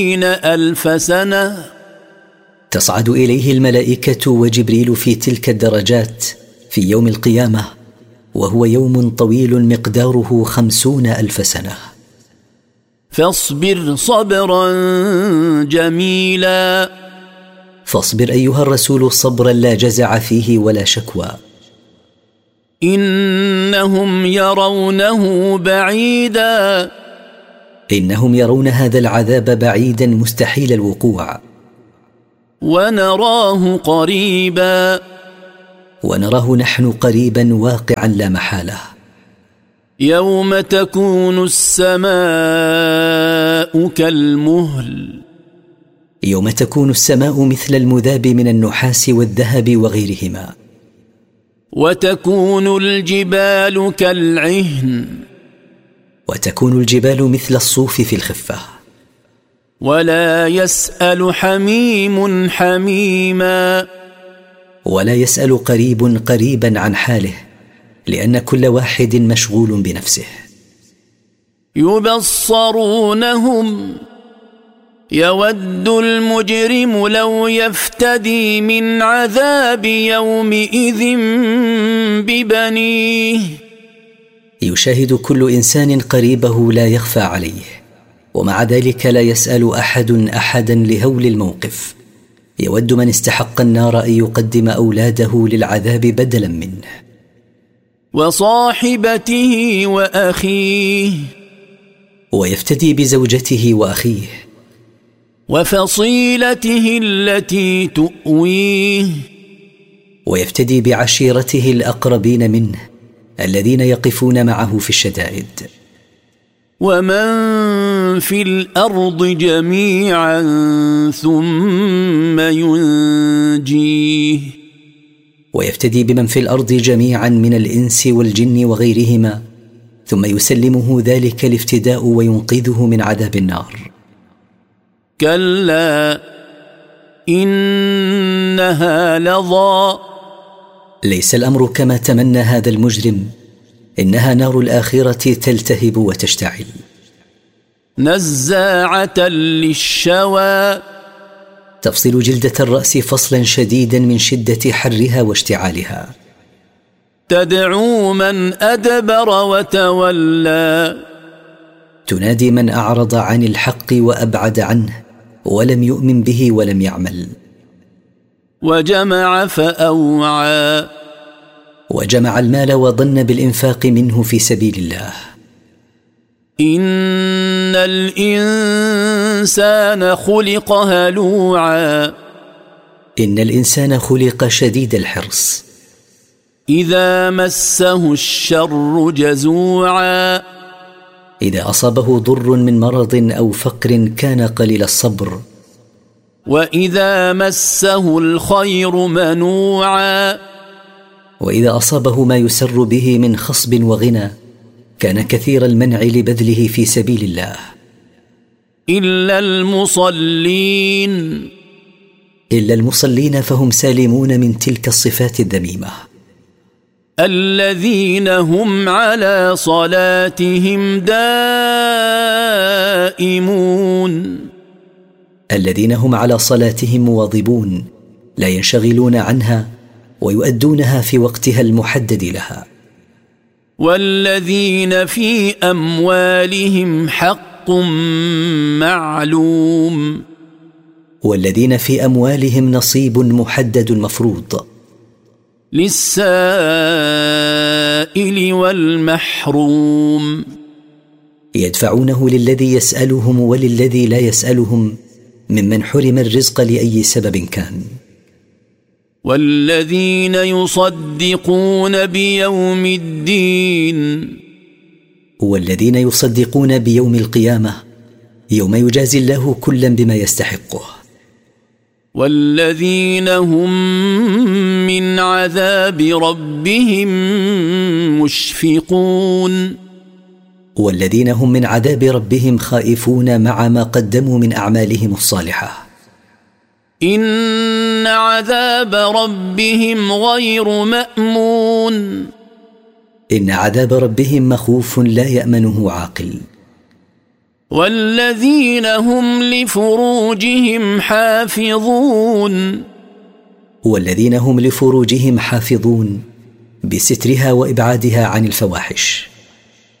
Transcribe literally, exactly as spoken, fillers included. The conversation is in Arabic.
ألف سنة. تصعد إليه الملائكة وجبريل في تلك الدرجات في يوم القيامة، وهو يوم طويل مقداره خمسون ألف سنة. فاصبر صبرا جميلا. فاصبر أيها الرسول صبرا لا جزع فيه ولا شكوى. إنهم يرونه بعيدا. إنهم يرون هذا العذاب بعيدا مستحيل الوقوع. ونراه قريبا. ونراه نحن قريبا واقعا لا محالة. يوم تكون السماء كالمهل. يوم تكون السماء مثل المذاب من النحاس والذهب وغيرهما. وتكون الجبال كالعهن. وتكون الجبال مثل الصوف في الخفة. ولا يسأل حميم حميما. ولا يسأل قريب قريبا عن حاله، لأن كل واحد مشغول بنفسه. يبصرونهم. يود المجرم لو يفتدي من عذاب يومئذ ببنيه. يشاهد كل إنسان قريبه لا يخفى عليه، ومع ذلك لا يسأل أحد أحدا لهول الموقف. يود من استحق النار أن يقدم أولاده للعذاب بدلا منه. وصاحبته وأخيه. ويفتدي بزوجته وأخيه. وفصيلته التي تؤويه. ويفتدي بعشيرته الأقربين منه الذين يقفون معه في الشدائد. ومن في الأرض جميعا ثم ينجيه. ويفتدي بمن في الأرض جميعا من الإنس والجن وغيرهما، ثم يسلمه ذلك الافتداء وينقذه من عذاب النار. كلا إنها لظى. ليس الأمر كما تمنى هذا المجرم، إنها نار الآخرة تلتهب وتشتعل. نزاعة للشوى. تفصل جلدة الرأس فصلا شديدا من شدة حرها واشتعالها. تدعو من أدبر وتولى. تنادي من أعرض عن الحق وأبعد عنه ولم يؤمن به ولم يعمل. وجمع فأوعى. وجمع المال وظن بالإنفاق منه في سبيل الله. إن الإنسان خلق هلوعا. إن الإنسان خلق شديد الحرص. إذا مسه الشر جزوعا. إذا أصابه ضر من مرض أو فقر كان قليل الصبر. وإذا مسه الخير منوعا. وإذا أصابه ما يسر به من خصب وغنى كان كثير المنع لبذله في سبيل الله. إلا المصلين. إلا المصلين فهم سالمون من تلك الصفات الذميمة. الذين هم على صلاتهم دائمون. الذين هم على صلاتهم مواظبون لا ينشغلون عنها ويؤدونها في وقتها المحدد لها. والذين في أموالهم حق معلوم. والذين في أموالهم نصيب محدد مفروض. للسائل والمحروم. يدفعونه للذي يسألهم وللذي لا يسألهم ممن حرم الرزق لأي سبب كان. والذين يصدقون بيوم الدين. والذين يصدقون بيوم القيامة يوم يجازي الله كلا بما يستحقه. والذين هم من عذاب ربهم مشفقون. والذين هم من عذاب ربهم خائفون مع ما قدموا من أعمالهم الصالحة. إن عذاب ربهم غير مأمون. إن عذاب ربهم مخوف لا يأمنه عاقل. والذين هم لفروجهم حافظون والذين هم لفروجهم حافظون بسترها وإبعادها عن الفواحش.